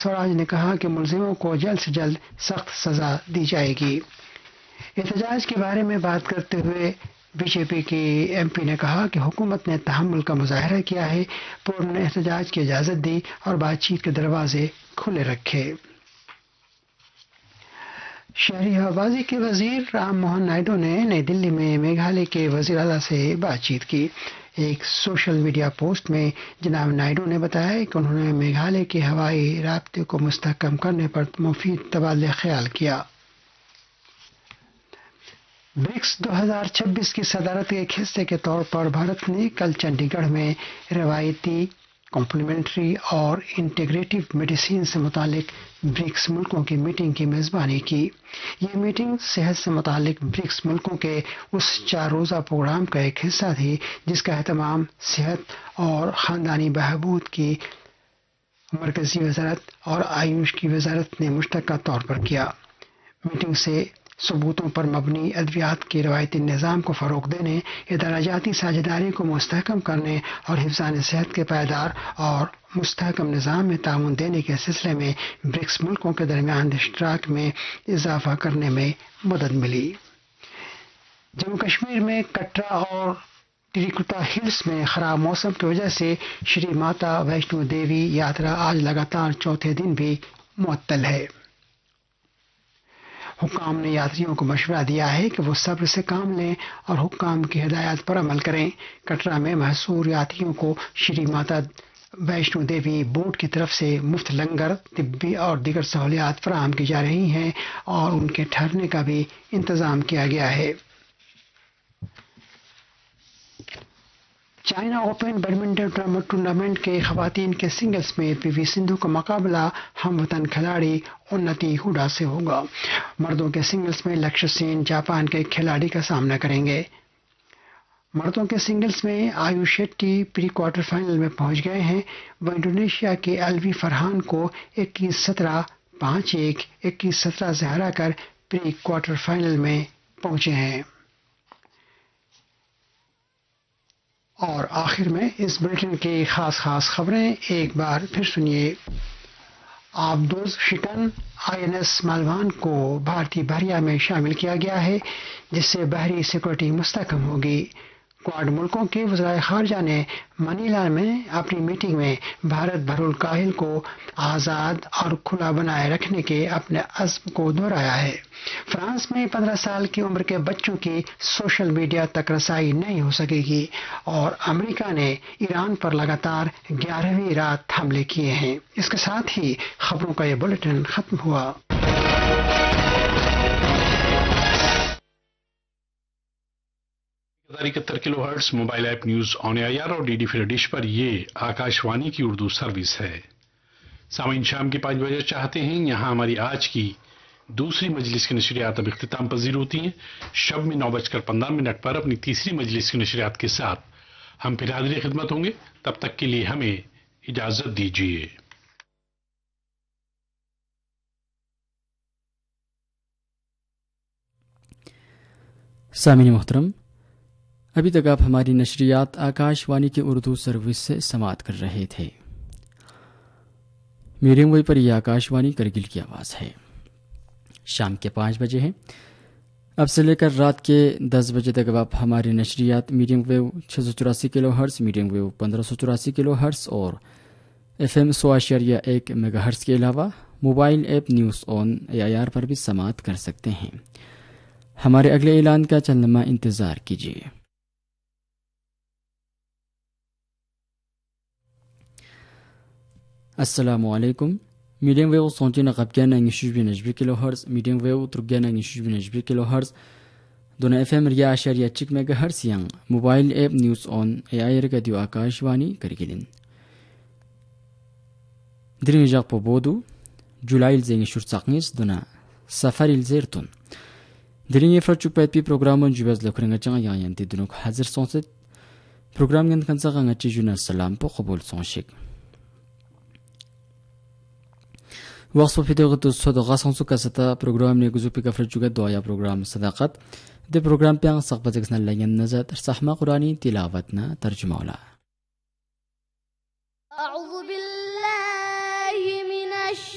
स्वराज ने कहा कि मुलजिमों को जल्द से जल्द सख्त सजा दी जाएगी। एहतजाज के बारे में बात करते हुए बीजेपी की एमपी ने कहा कि हुकूमत ने तहम्मुल का मुजाहरा किया है, पूर्ण एहतजाज की इजाजत दी और बातचीत के दरवाजे खुले रखे। शहरी हवाबाजी के वजीर राम मोहन नायडू ने नई दिल्ली में मेघालय के वजीर आला से बातचीत की। एक सोशल मीडिया पोस्ट में जनाब नायडू ने बताया कि उन्होंने मेघालय के हवाई राब्ते को मुस्तहकम करने पर मुफीद तबादला ख्याल किया। ब्रिक्स 2026 की सदारत के एक हिस्से के तौर पर भारत ने कल चंडीगढ़ में रवायती, कॉम्प्लीमेंट्री और इंटीग्रेटिव मेडिसिन से मुतालिक ब्रिक्स मुल्कों की मीटिंग की मेज़बानी की। ये मीटिंग सेहत से मुतालिक ब्रिक्स मुल्कों के उस 4 रोज़ा प्रोग्राम का एक हिस्सा थी जिसका एहतमाम सेहत और ख़ानदानी बहबूद की मरकज़ी वज़ारत और आयुष की वज़ारत ने मुश्तरका तौर पर किया। मीटिंग से सबूतों पर मबनी अद्वियात के रवायती निज़ाम को फ़रोग़ देने, इदाराजाती साझेदारी को मुस्तहकम करने और हिफ़्ज़ान सेहत के पायदार और मुस्तहकम निज़ाम में ताउन देने के सिलसिले में ब्रिक्स मुल्कों के दरमियान इश्तराक में इजाफ़ा करने में मदद मिली। जम्मू कश्मीर में कटरा और टिरिकुटा हिल्स में खराब मौसम की वजह से श्री माता वैष्णो देवी यात्रा आज लगातार चौथे दिन भी मुअत्तल है। हुक्काम ने यात्रियों को मशवरा दिया है कि वो सब्र से काम लें और हुक्काम की हिदायत पर अमल करें। कटरा में महसूर यात्रियों को श्री माता वैष्णो देवी बोर्ड की तरफ से मुफ्त लंगर, तिब्बी और दीगर सहूलियात फराहम की जा रही हैं और उनके ठहरने का भी इंतजाम किया गया है। चाइना ओपन बैडमिंटन टूर्नामेंट के खवातीन के सिंगल्स में पीवी सिंधु का मुकाबला हमवतन खिलाड़ी उन्नति हुडा से होगा। मर्दों के सिंगल्स में लक्ष्य सेन जापान के खिलाड़ी का सामना करेंगे। मर्दों के सिंगल्स में Ayush Shetty pre quarter final में पहुंच गए हैं। वह इंडोनेशिया के अलवी फरहान को 21-17, 5-1, 21-17 से हराकर प्री क्वार्टर फाइनल में पहुंचे हैं। और आखिर में इस बुलेटिन की खास खबरें एक बार फिर सुनिए। आबदोज शिकन INS मालवान को भारतीय बहरिया में शामिल किया गया है जिससे बहरी सिक्योरिटी मुस्तहकम होगी। क्वाड मुल्कों के वज़राए ख़ारजा ने मनीला में अपनी मीटिंग में भारत बहरुल काहिल को आज़ाद और खुला बनाए रखने के अपने अज़्म को दोहराया है। फ्रांस में 15 साल की उम्र के बच्चों की सोशल मीडिया तक रसाई नहीं हो सकेगी और अमेरिका ने ईरान पर लगातार 11वीं रात हमले किए हैं। इसके साथ ही खबरों का ये बुलेटिन खत्म हुआ। 71 kilohertz mobile app news on AIR और डीडी फ्री डिश पर ये आकाशवाणी की उर्दू सर्विस है। सामीन शाम के 5 बजे चाहते हैं। यहाँ हमारी आज की दूसरी मजलिस की नशरियात अब इख्तिताम पजीर होती हैं। शब में 9:15 पर अपनी तीसरी मजलिस की नशरियात के साथ हम फिर हाजिर खिदमत होंगे। तब तक के लिए हमें इजाजत दीजिए। सामीन मोहतरम, अभी तक आप हमारी नशरियात आकाशवाणी की उर्दू सर्विस से समाअत कर रहे थे। मीडियम वेव पर यह आकाशवाणी करगिल की आवाज़ है। शाम के 5 बजे हैं। अब से लेकर रात के 10 बजे तक आप हमारी नशरियात medium wave 684 kilohertz, medium wave 1584 kilohertz और FM 100.1 मेगाहर्ट्ज के अलावा mobile app news on AIR पर भी समाअत कर सकते हैं। हमारे अगले ऐलान का चंदमा इंतज़ार कीजिए। अस्सलामुअलैकुम। Medium wave सोंची नक़बग्यान नजबी kilohertz, medium wave तुर्ग्यान नजबी kilohertz, दोनों FM रिया आशारिया चिक megahertz Yang mobile app news on AIR का दियो आकाशवाणी करगिलिन दिरिन जाक पोबोदू जुलाइल जेंग शुरसाकनिस दोना सफारिल जेरतुन दिरिन येफ्रा चुपैत प्रोग्राम जुबज लखरेंगा चंगा यांती दुनो हाजिर सोंसेत प्रोग्राम गन खंसा गंगा चिजुना सलाम पो कबूल सोंशिक वक्फ फिदगत सदगा सोंसु कसता प्रोग्राम ने गुजुपि कफर जुगा दुआया प्रोग्राम सदाकत दे प्रोग्राम पे सखबजक्सना लयन नजर सहमा कुरानी तिलावतना तर्जुमा